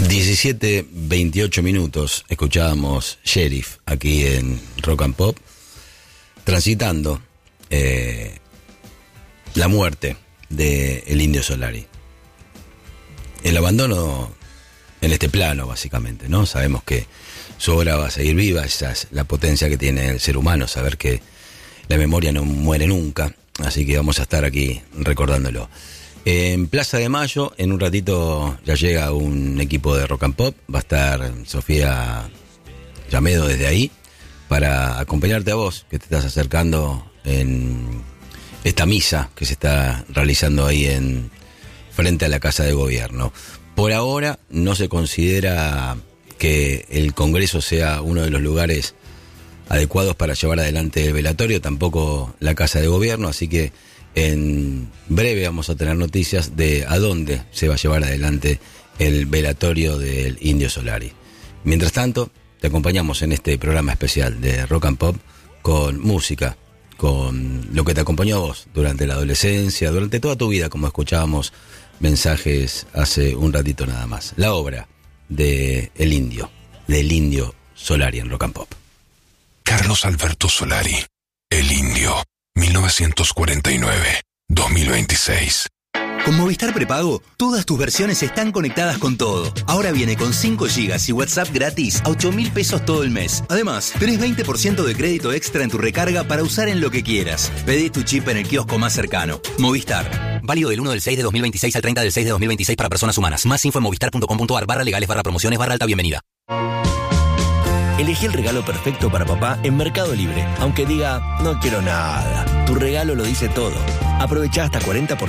17:28 minutos, escuchábamos Sheriff aquí en Rock and Pop, transitando la muerte del Indio Solari. El abandono en este plano, básicamente, ¿no? Sabemos que su obra va a seguir viva, esa es la potencia que tiene el ser humano, saber que la memoria no muere nunca, así que vamos a estar aquí recordándolo. En Plaza de Mayo, en un ratito ya llega un equipo de Rock and Pop, va a estar Sofía Llamedo desde ahí para acompañarte a vos, que te estás acercando en esta misa que se está realizando ahí en frente a la Casa de Gobierno. Por ahora no se considera que el Congreso sea uno de los lugares adecuados para llevar adelante el velatorio, tampoco la Casa de Gobierno, así que en breve vamos a tener noticias de a dónde se va a llevar adelante el velatorio del Indio Solari. Mientras tanto, te acompañamos en este programa especial de Rock and Pop con música, con lo que te acompañó a vos durante la adolescencia, durante toda tu vida, como escuchábamos mensajes hace un ratito nada más. La obra de El Indio, del Indio Solari en Rock and Pop. Carlos Alberto Solari, El Indio, 1949-2026. Con Movistar Prepago, todas tus versiones están conectadas con todo. Ahora viene con 5 GB y WhatsApp gratis a 8.000 pesos todo el mes. Además, tenés 20% de crédito extra en tu recarga para usar en lo que quieras. Pedí tu chip en el kiosco más cercano. Movistar. Válido del 1 del 6 de 2026 al 30 del 6 de 2026 para personas humanas. Más info en movistar.com.ar/legales/promociones/alta bienvenida. Elegí el regalo perfecto para papá en Mercado Libre. Aunque diga, no quiero nada. Tu regalo lo dice todo. Aprovecha hasta 40%